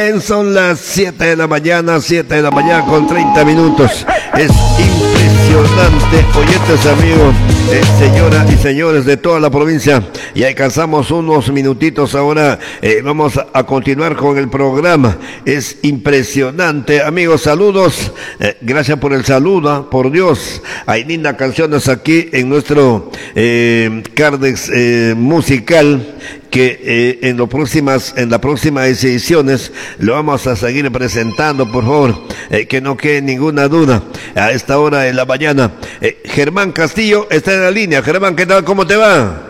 Son las 7 de la mañana, 7 de la mañana con 30 minutos. Es impresionante, oyentes amigos, señoras y señores de toda la provincia. Y alcanzamos unos minutitos ahora. Vamos a continuar con el programa. Es impresionante, amigos. Saludos. Gracias por el saludo, por Dios. Hay lindas canciones aquí en nuestro Cardex musical, que en las próximas ediciones lo vamos a seguir presentando, por favor, que no quede ninguna duda a esta hora de la mañana. Germán Castillo está en la línea. Germán, ¿qué tal? ¿Cómo te va?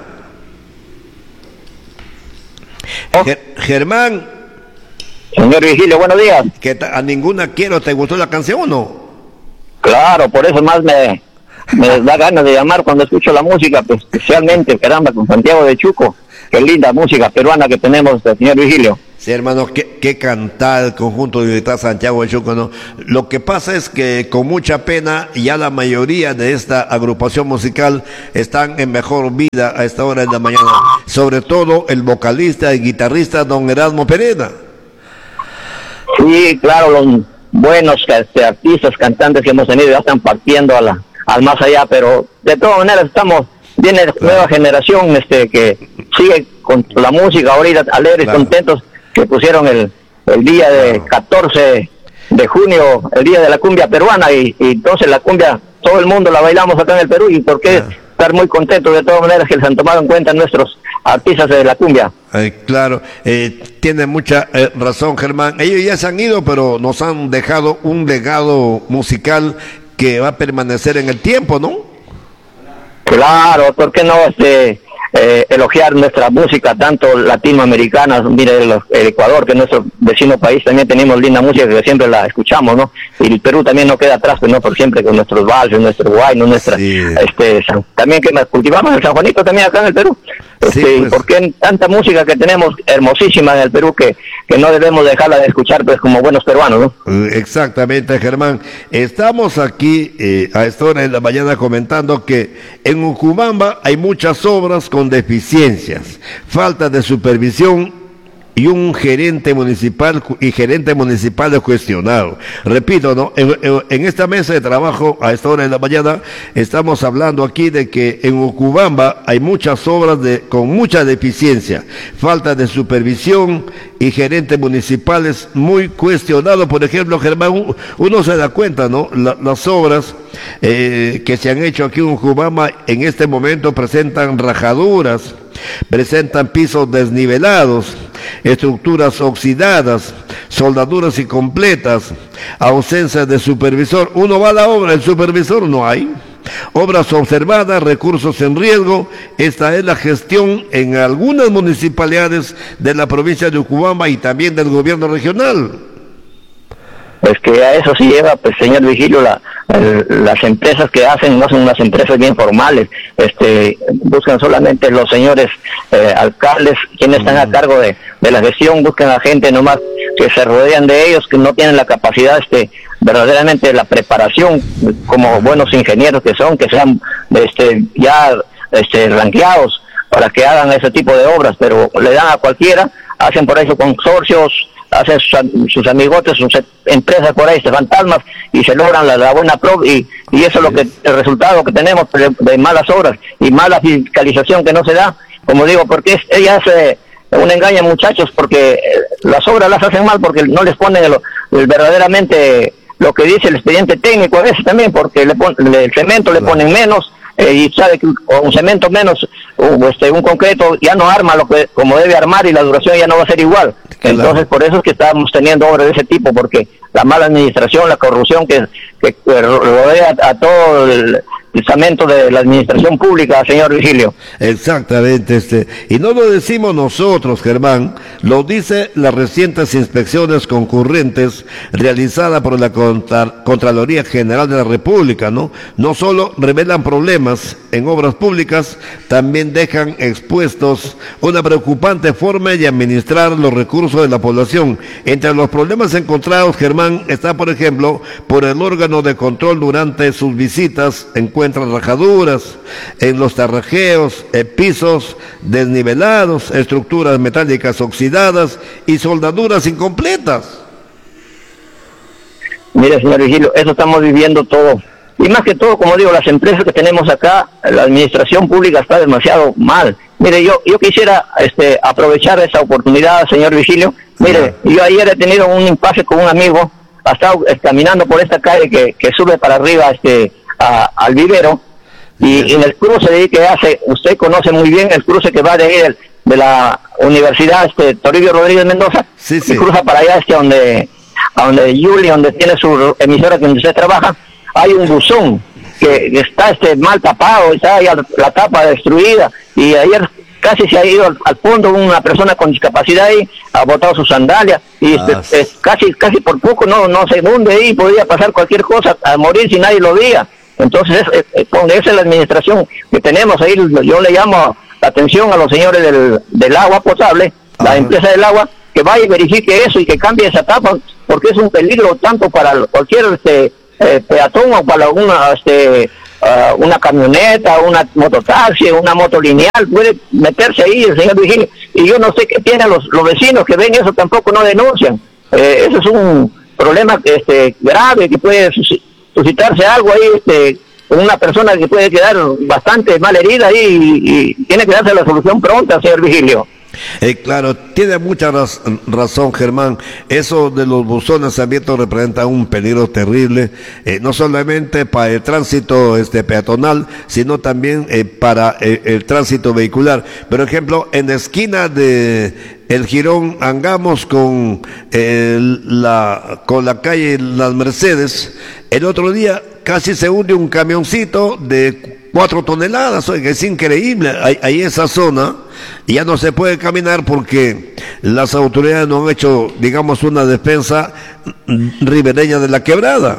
Germán. Señor Vigilio, buenos días. ¿Qué tal? ¿A ninguna quiero? ¿Te gustó la canción o no? Claro, por eso más me da ganas de llamar cuando escucho la música, pues especialmente, caramba, con Santiago de Chuco. Qué linda música peruana que tenemos, señor Vigilio. Sí, hermano, qué cantar el conjunto de Santiago de Chuco, ¿no? Lo que pasa es que con mucha pena ya la mayoría de esta agrupación musical están en mejor vida a esta hora de la mañana. Sobre todo el vocalista y guitarrista don Erasmo Pereda. Sí, claro, los buenos artistas, cantantes que hemos tenido ya están partiendo al más allá, pero de todas maneras viene nueva generación que sigue con la música ahorita, alegres, contentos, que pusieron el día de 14 de junio, el día de la cumbia peruana, y entonces la cumbia, todo el mundo la bailamos acá en el Perú, y por qué estar muy contentos de todas maneras que les han tomado en cuenta nuestros artistas de la cumbia. Claro, tiene mucha razón, Germán. Ellos ya se han ido, pero nos han dejado un legado musical que va a permanecer en el tiempo, ¿no? Claro, ¿por qué no elogiar nuestra música, tanto latinoamericana? Mire, el Ecuador, que es nuestro vecino país, también tenemos linda música que siempre la escuchamos, ¿no? Y el Perú también no queda atrás, pues, ¿no? Por siempre con nuestros valses, nuestro guayno, también que cultivamos el San Juanito también acá en el Perú. Pues. Porque tanta música que tenemos hermosísima en el Perú que no debemos dejarla de escuchar, pues, como buenos peruanos, ¿no? Exactamente, Germán. Estamos aquí a esta hora de la mañana comentando que en Ucubamba hay muchas obras con deficiencias, falta de supervisión y un gerente municipal cuestionado. Repito, ¿no? En esta mesa de trabajo a esta hora de la mañana estamos hablando aquí de que en Ucubamba hay muchas obras con mucha deficiencia, falta de supervisión y gerentes municipales muy cuestionados. Por ejemplo, Germán, uno se da cuenta, ¿no? Las obras que se han hecho aquí en Ucubamba en este momento presentan rajaduras, presentan pisos desnivelados, estructuras oxidadas, soldaduras incompletas, ausencia de supervisor. Uno va a la obra, el supervisor no hay. Obras observadas, recursos en riesgo. Esta es la gestión en algunas municipalidades de la provincia de Ucubamba y también del gobierno regional. Pues que a eso sí lleva, pues, señor Vigilio, las empresas que hacen no son unas empresas bien formales, buscan solamente los señores alcaldes, quienes están a cargo de la gestión, buscan a gente nomás que se rodean de ellos, que no tienen la capacidad, verdaderamente la preparación como buenos ingenieros que sean ranqueados para que hagan ese tipo de obras, pero le dan a cualquiera, hacen por eso consorcios, hacen sus amigotes, sus empresas por ahí, fantasmas, y se logran la buena y eso es el resultado que tenemos de malas obras y mala fiscalización que no se da, como digo, porque ella hace un engaño a muchachos, porque las obras las hacen mal porque no les ponen verdaderamente lo que dice el expediente técnico a veces también, porque el cemento le ponen menos, y sabe que con un cemento menos, un concreto ya no arma como debe armar, y la duración ya no va a ser igual. Entonces, por eso es que estamos teniendo obras de ese tipo, porque la mala administración, la corrupción que rodea a todo el estamento de la administración pública, señor Vigilio. Exactamente, y no lo decimos nosotros, Germán, lo dice las recientes inspecciones concurrentes realizadas por la Contraloría General de la República, ¿no? No solo revelan problemas en obras públicas, también dejan expuestos una preocupante forma de administrar los recursos de la población. Entre los problemas encontrados, Germán, está, por ejemplo, por el órgano de control durante sus visitas, encuentros encuentra rajaduras en los tarrajeos, pisos desnivelados, estructuras metálicas oxidadas y soldaduras incompletas. Mire, señor Vigilio, eso estamos viviendo todo. Y más que todo, como digo, las empresas que tenemos acá, la administración pública está demasiado mal. Mire, yo quisiera aprovechar esa oportunidad, señor Vigilio. Mire, yo ayer he tenido un impasse con un amigo, ha estado caminando por esta calle que sube para arriba al vivero, y en el cruce que hace, usted conoce muy bien el cruce que va de ahí de la Universidad Toribio Rodríguez Mendoza, y cruza para allá donde Yuli, donde tiene su emisora donde usted trabaja. Hay un buzón que está mal tapado, está ahí la tapa destruida, y ayer casi se ha ido al fondo una persona con discapacidad ahí, ha botado sus sandalias, y casi por poco no se hunde ahí, podía pasar cualquier cosa, a morir si nadie lo veía. Entonces esa es la administración que tenemos ahí. Yo le llamo la atención a los señores del agua potable, la empresa del agua, que vaya y verifique eso y que cambie esa tapa, porque es un peligro tanto para cualquier peatón o para una camioneta, una mototaxi, una moto lineal, puede meterse ahí el señor Vigilio. Y yo no sé qué tienen los vecinos que ven eso, tampoco no denuncian. Eso es un problema grave, que puede suscitarse algo ahí con una persona que puede quedar bastante mal herida ahí, y tiene que darse la solución pronta, señor Vigilio. Claro, tiene mucha razón, Germán. Eso de los buzones abiertos representa un peligro terrible, no solamente para el tránsito peatonal, sino también para el tránsito vehicular. Por ejemplo, en la esquina de el jirón Angamos con la calle Las Mercedes, el otro día casi se hunde un camioncito de 4 toneladas, oiga, es increíble, ahí esa zona, y ya no se puede caminar porque las autoridades no han hecho, digamos, una defensa ribereña de la quebrada.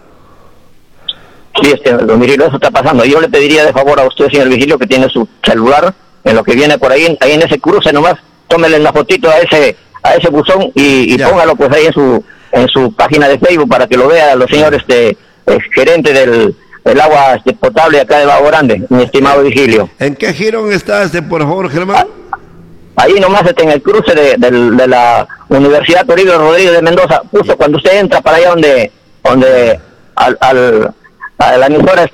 Sí, don Vigilio, eso está pasando. Yo le pediría de favor a usted, señor Vigilio, que tiene su celular, en lo que viene por ahí en ese cruce nomás, tómele una fotito a ese buzón y póngalo pues ahí en su página de Facebook para que lo vean los señores gerentes del agua potable acá de Bajo Grande, mi estimado Vigilio. ¿En qué jirón está por favor, Germán? Ahí nomás en el cruce de la Universidad Toribio Rodríguez de Mendoza, justo cuando usted entra para allá donde a la emisora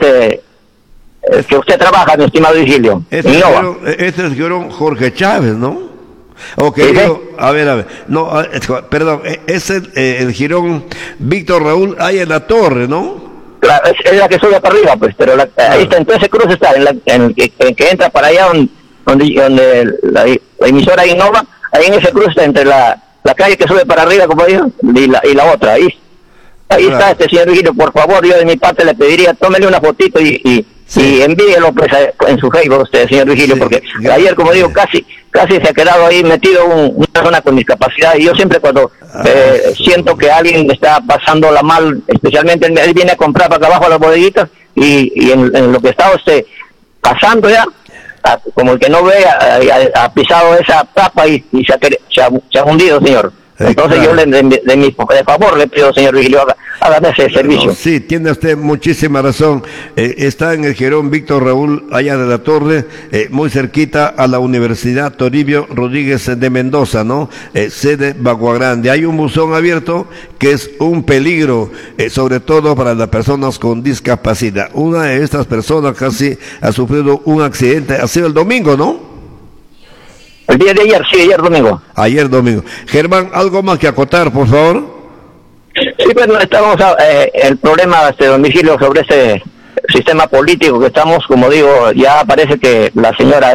que usted trabaja, mi estimado Vigilio. Este es el jirón Jorge Chávez, ¿no? Okay, a ver, no, perdón, es el jirón Víctor Raúl ahí en la torre, ¿no? Claro, es la que sube para arriba, pues, pero ahí está, entonces ese cruce está, en que entra para allá donde la emisora Innova, ahí en ese cruce está entre la calle que sube para arriba, como digo, y la otra, ahí está señor Vigilio, por favor, yo de mi parte le pediría, tómele una fotito y envíelo pues en su Facebook usted, señor Vigilio, porque ayer, como digo, casi se ha quedado ahí metido una persona con discapacidad, y yo siempre cuando siento que alguien está pasándola mal, especialmente él viene a comprar para acá abajo a las bodeguitas, y en lo que está pasando ya, como el que no ve, ha pisado esa tapa y se ha hundido, señor. Entonces yo de favor le pido, señor Vigilio, hágame ese servicio. No, sí, tiene usted muchísima razón. Está en el jirón Víctor Raúl, allá de la Torre, muy cerquita a la Universidad Toribio Rodríguez de Mendoza, ¿no? Sede Bagua Grande. Hay un buzón abierto que es un peligro, sobre todo para las personas con discapacidad. Una de estas personas casi ha sufrido un accidente, ha sido el domingo, ¿no? El día de ayer, sí, ayer domingo. Germán, ¿algo más que acotar, por favor? Sí, pues estamos el problema, don Vigilio, sobre ese sistema político que estamos, como digo, ya parece que la señora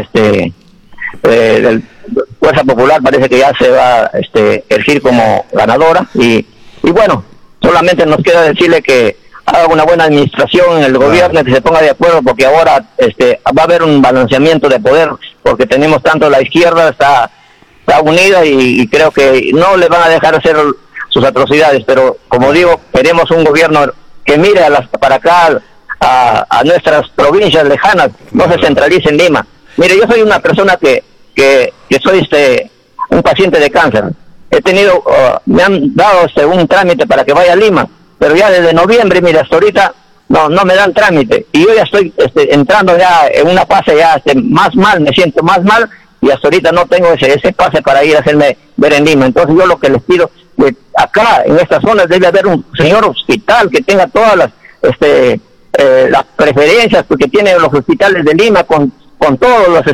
del Fuerza Popular parece que ya se va a elegir como ganadora, y bueno, solamente nos queda decirle que haga una buena administración en el gobierno, que se ponga de acuerdo, porque ahora va a haber un balanceamiento de poder, porque tenemos tanto la izquierda está unida, y creo que no le van a dejar hacer sus atrocidades, pero como digo, queremos un gobierno que mire para acá a nuestras provincias lejanas, no se centralice en Lima. Mire, yo soy una persona que soy un paciente de cáncer. Me han dado un trámite para que vaya a Lima, pero ya desde noviembre, mira, hasta ahorita no me dan trámite, y yo ya estoy entrando ya en una fase ya más mal, me siento más mal, y hasta ahorita no tengo ese pase para ir a hacerme ver en Lima. Entonces yo lo que les pido, que acá en esta zona debe haber un señor hospital que tenga todas las preferencias que tienen los hospitales de Lima con todos los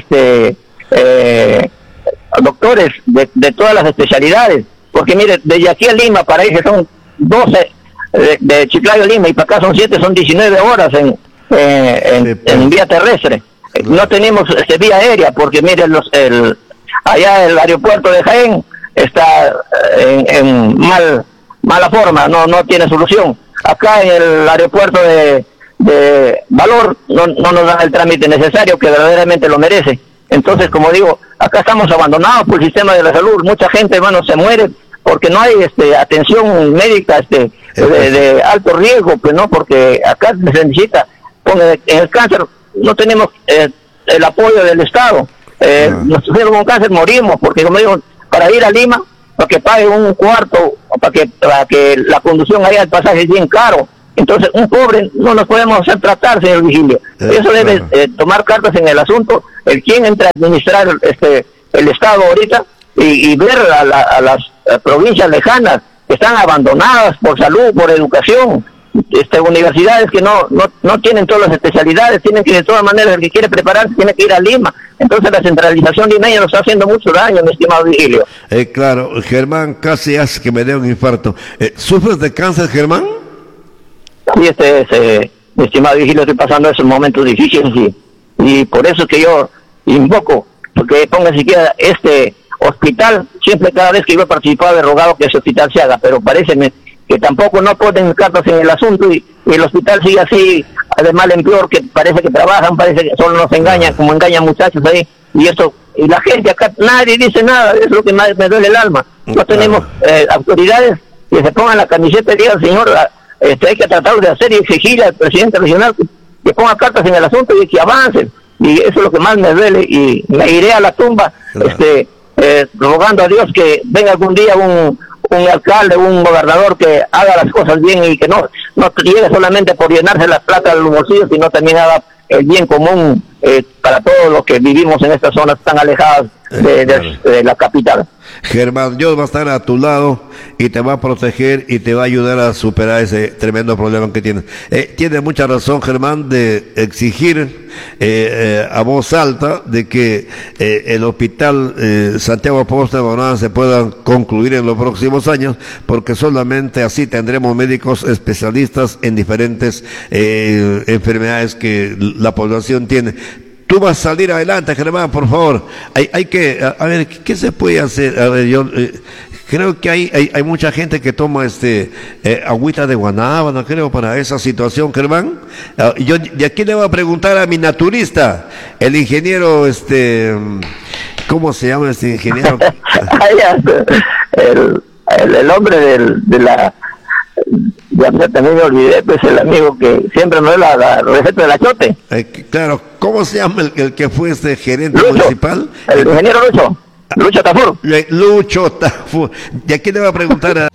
doctores de todas las especialidades, porque mire, desde aquí a Lima para ir son 12 de Chiclayo a Lima, y para acá son 7, son 19 horas en vía terrestre. No tenemos vía aérea, porque mire, allá el aeropuerto de Jaén está en mala forma, no tiene solución. Acá en el aeropuerto de Valor no nos dan el trámite necesario que verdaderamente lo merece. Entonces, como digo, acá estamos abandonados por el sistema de la salud. Mucha gente, hermano, se muere porque no hay atención médica de alto riesgo, pues no, porque acá se necesita, en el cáncer no tenemos el apoyo del Estado. Nosotros con cáncer morimos, porque como digo, para ir a Lima, para que pague un cuarto, para que la conducción allá, el pasaje es bien caro. Entonces, un pobre no nos podemos hacer tratar, señor Vigilio. Eso debe tomar cartas en el asunto, quien entra a administrar el Estado ahorita, y ver a las provincias lejanas que están abandonadas por salud, por educación, universidades que no tienen todas las especialidades, tienen que, de todas maneras, el que quiere prepararse tiene que ir a Lima. Entonces la centralización limeña nos está haciendo mucho daño, mi estimado Vigilio. Claro, Germán, casi hace que me dé un infarto. ¿Sufres de cáncer, Germán? Sí, mi estimado Vigilio, estoy pasando esos momentos difíciles, y por eso que yo invoco, porque pongan siquiera hospital, siempre cada vez que yo he participado he rogado que ese hospital se haga, pero parece que tampoco no ponen cartas en el asunto, y el hospital sigue así, de mal en peor, que parece que trabajan, parece que solo nos engañan, como engañan muchachos ahí, y la gente acá, nadie dice nada, es lo que más me duele el alma. No tenemos autoridades que se pongan la camiseta y digan, señor, hay que tratar de hacer y exigir al presidente regional que ponga cartas en el asunto y que avancen, y eso es lo que más me duele, y me iré a la tumba rogando a Dios que venga algún día un alcalde, un gobernador que haga las cosas bien, y que no llegue solamente por llenarse las plata de los bolsillos, sino también haga el bien común para todos los que vivimos en estas zonas tan alejadas de la capital. Germán, Dios va a estar a tu lado y te va a proteger y te va a ayudar a superar ese tremendo problema que tienes. Tiene mucha razón, Germán, de exigir a voz alta de que el hospital Santiago Apóstol de Bonanza se pueda concluir en los próximos años, porque solamente así tendremos médicos especialistas en diferentes enfermedades que la población tiene. Tú vas a salir adelante, Germán, por favor. Hay que, a ver, ¿qué se puede hacer? A ver, yo creo que hay mucha gente que toma agüita de guanábana, creo, para esa situación, Germán. Yo de aquí le voy a preguntar a mi naturista, el ingeniero, ¿cómo se llama este ingeniero? el hombre de la... Ya también me olvidé, pues el amigo que siempre nos da la receta del achote. Claro, ¿cómo se llama el que fue gerente Lucho, municipal? El ingeniero Lucho Tafur. Lucho Tafur. Y aquí le voy a preguntar a